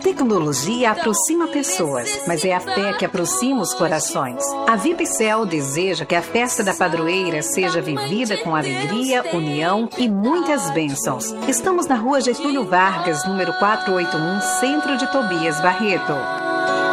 tecnologia aproxima pessoas, mas é a fé que aproxima os corações. A Vipcel deseja que a festa da padroeira seja vivida com alegria, união e muitas bênçãos. Estamos na rua Getúlio Vargas, número 481, Centro de Tobias Barreto.